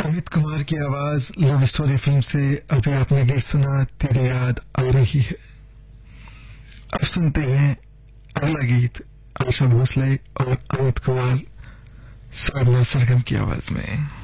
अमित कुमार की आवाज love story film से अभी आपने गीत सुना, तेरी याद आ रही है। अब सुनते हैं अगला गीत आशा भोसले और अमित कुमार साधना सरगम की आवाज में।